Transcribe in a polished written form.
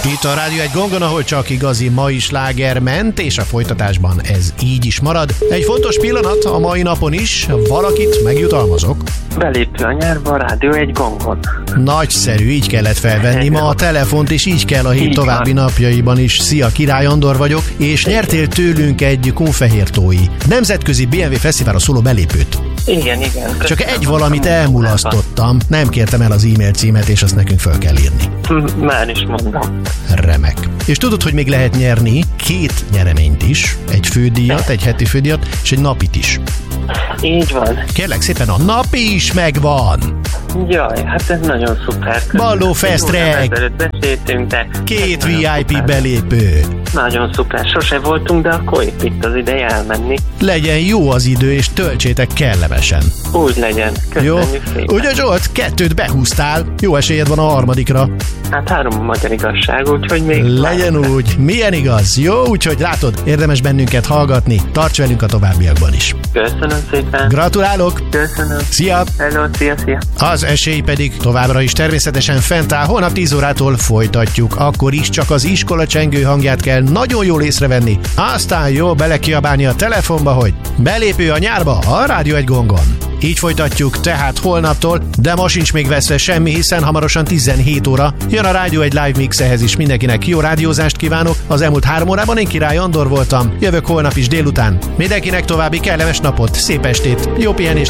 Itt a Rádió egy gongon, ahol csak igazi mai sláger ment, és a folytatásban ez így is marad. Egy fontos pillanat a mai napon is, valakit megjutalmazok. Belépő a nyárba a Rádió egy gongon. Nagyszerű, így kellett felvenni ma a telefont, és így kell a hét további napjaiban is. Szia, Király Andor vagyok, és nyertél tőlünk egy kunfehértói nemzetközi BMW Fesztiválra szóló belépőt. Igen. Csak egy valamit elmulasztottam, nem kértem el az e-mail címet, és azt nekünk föl kell írni. Már is mondom. Remek. És tudod, hogy még lehet nyerni 2 nyereményt is, egy fődíjat, egy heti fődíjat, és egy napit is. Így van. Kérlek szépen, a napi is megvan. Jaj, hát ez nagyon szuper. Balló Fest Reg. Beszéltünk, de 2 VIP belépő. Nagyon szuper. Sose voltunk, de akkor itt az ideje elmenni. Legyen jó az idő, és töltsétek kellemesen. Úgy legyen. Köszönjük szépen. Ugye Zsolt, 2 behúztál. Jó esélyed van a harmadikra. Hát 3 a magyar igazság, úgyhogy még... Legyen úgy. Milyen igaz? Jó, úgyhogy látod, érdemes bennünket hallgatni. Tarts velünk a továbbiakban is. Köszönöm szépen. Gratulálok. Köszönöm. Szia. Hello, szia. Az esély pedig továbbra is természetesen fent áll. Holnap 10 órától folytatjuk. Akkor is csak az iskola csengő hangját kell nagyon jól észrevenni. Aztán jó belekiabálni a telefonba, hogy belépő a nyárba a Rádió egy gongon. Így folytatjuk tehát holnaptól, de ma sincs még veszve semmi, hiszen hamarosan 17 óra. Jön a Rádió egy live mix, ehhez is mindenkinek jó rádiózást kívánok. Az elmúlt 3 órában én Király Andor voltam. Jövök holnap is délután. Mindenkinek további kellemes napot, szép estét, jó pihenést.